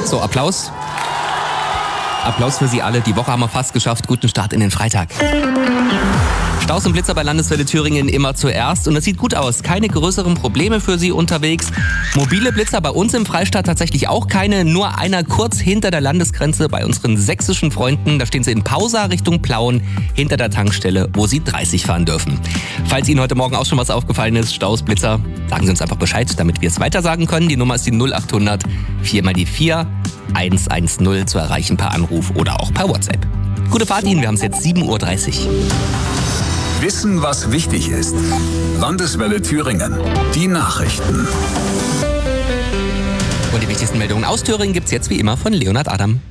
So, Applaus. Applaus für Sie alle. Die Woche haben wir fast geschafft. Guten Start in den Freitag. Staus und Blitzer bei Landeswelle Thüringen immer zuerst. Und es sieht gut aus. Keine größeren Probleme für Sie unterwegs. Mobile Blitzer bei uns im Freistaat tatsächlich auch keine. Nur einer kurz hinter der Landesgrenze bei unseren sächsischen Freunden. Da stehen sie in Pausa Richtung Plauen hinter der Tankstelle, wo Sie 30 fahren dürfen. Falls Ihnen heute Morgen auch schon was aufgefallen ist, Staus, Blitzer, sagen Sie uns einfach Bescheid, damit wir es weitersagen können. Die Nummer ist die 0800 4 mal die 4 110 zu erreichen per Anruf oder auch per WhatsApp. Gute Fahrt Ihnen, wir haben es jetzt 7.30 Uhr. Wissen, was wichtig ist. Landeswelle Thüringen. Die Nachrichten. Und die wichtigsten Meldungen aus Thüringen gibt's jetzt wie immer von Leonhard Adam.